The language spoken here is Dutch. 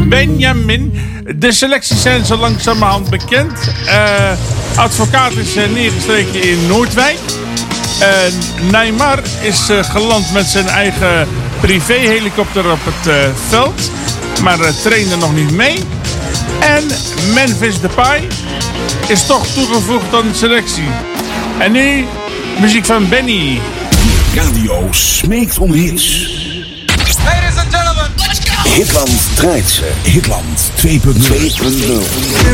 Benjamin. De selecties zijn zo langzamerhand bekend. Advocaat is neergestreken in Noordwijk. Neymar is geland met zijn eigen privéhelikopter op het veld. Maar trainde nog niet mee. En Memphis Depay is toch toegevoegd aan de selectie. En nu muziek van Benny. Radio smeekt om hits. Ladies and gentlemen, let's go! Hitland draait ze. Hitland 2.0.